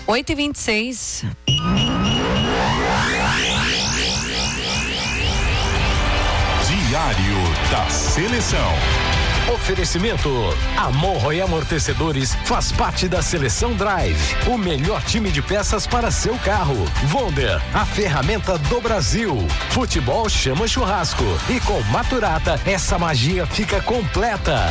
8h26. Diário da Seleção. Oferecimento: Amorro e Amortecedores faz parte da Seleção Drive, o melhor time de peças para seu carro. Wonder, a ferramenta do Brasil. Futebol chama churrasco e com Maturata essa magia fica completa.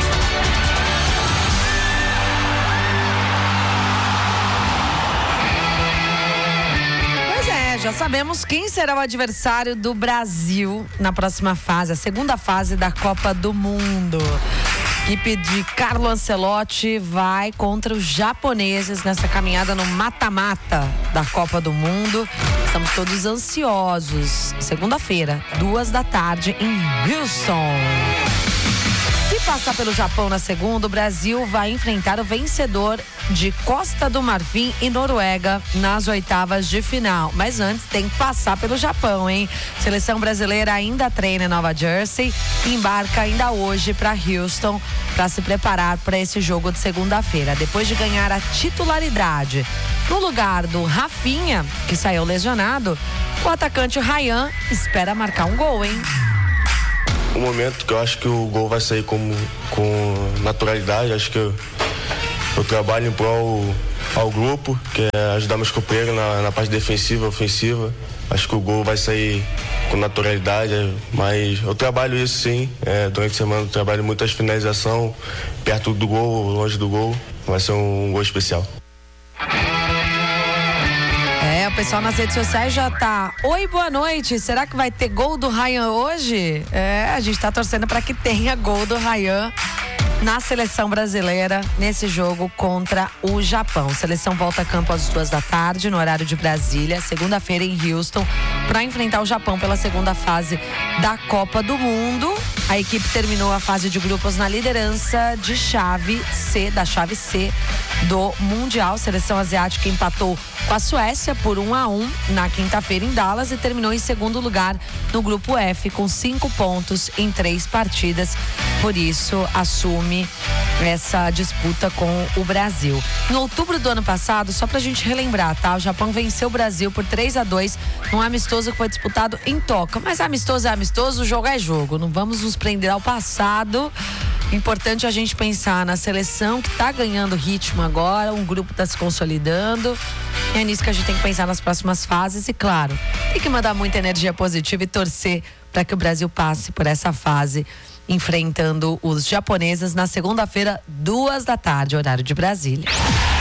Já sabemos quem será o adversário do Brasil na próxima fase, a segunda fase da Copa do Mundo. A equipe de Carlo Ancelotti vai contra os japoneses nessa caminhada no mata-mata da Copa do Mundo. Estamos todos ansiosos. Segunda-feira, 14h, em Houston. Se passar pelo Japão na segunda, o Brasil vai enfrentar o vencedor de Costa do Marfim e Noruega nas oitavas de final. Mas antes tem que passar pelo Japão, hein? Seleção brasileira ainda treina em Nova Jersey e embarca ainda hoje para Houston para se preparar para esse jogo de segunda-feira. Depois de ganhar a titularidade no lugar do Rafinha, que saiu lesionado, o atacante Ryan espera marcar um gol, hein? Um momento que eu acho que o gol vai sair com naturalidade. Acho que eu trabalho em prol ao grupo, que é ajudar meus companheiros na parte defensiva, ofensiva. Acho que o gol vai sair com naturalidade, mas eu trabalho isso sim. Durante a semana eu trabalho muitas finalização, perto do gol, longe do gol. Vai ser um gol especial. O pessoal nas redes sociais já tá: oi, boa noite, será que vai ter gol do Ryan hoje? A gente tá torcendo para que tenha gol do Ryan na seleção brasileira nesse jogo contra o Japão. Seleção volta a campo às 14h, no horário de Brasília, segunda-feira em Houston, para enfrentar o Japão pela segunda fase da Copa do Mundo. A equipe terminou a fase de grupos na liderança de chave C do Mundial. Seleção asiática empatou com a Suécia por 1-1 na quinta-feira em Dallas e terminou em segundo lugar no grupo F com 5 pontos em 3 partidas. Por isso assume essa disputa com o Brasil. Em outubro do ano passado, só pra gente relembrar, tá? O Japão venceu o Brasil por 3-2 num amistoso que foi disputado em Tóquio. Mas amistoso é amistoso, jogo é jogo. Não vamos nos prender ao passado. Importante a gente pensar na seleção que tá ganhando ritmo agora, um grupo tá se consolidando. E é nisso que a gente tem que pensar nas próximas fases e, claro, tem que mandar muita energia positiva e torcer para que o Brasil passe por essa fase, enfrentando os japoneses na segunda-feira, 14h, horário de Brasília.